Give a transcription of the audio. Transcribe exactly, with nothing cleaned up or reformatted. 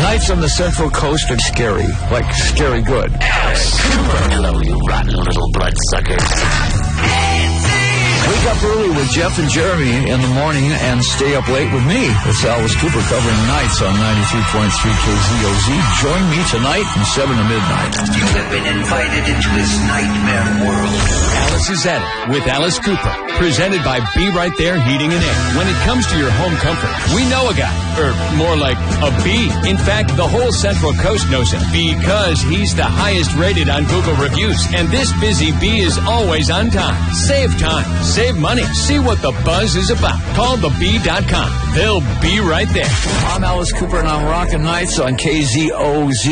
Nights on the Central Coast are scary, like scary good. Alice Cooper. Hello, you rotten little bloodsuckers. Wake up early with Jeff and Jeremy in the morning and stay up late with me. It's Alice Cooper covering Nights on ninety-three point three K Z O Z. Join me tonight from seven to midnight. You have been invited into this nightmare world. Alice is at it with Alice Cooper. Presented by Be Right There Heating and Air. When it comes to your home comfort, we know a guy. Or more like a bee. In fact, the whole Central Coast knows him because he's the highest rated on Google reviews. And this busy bee is always on time. Save time. Save money. See what the buzz is about. Call the bee dot com. They'll be right there. I'm Alice Cooper and I'm rocking Nights on K Z O Z.